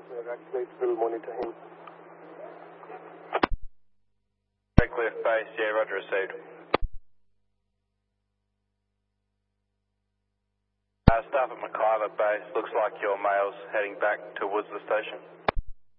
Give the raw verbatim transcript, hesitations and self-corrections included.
Radcliffe will monitor him. Radcliffe base, yeah, roger, received. Uh, staff at McIver base, looks like your mail's heading back towards the station.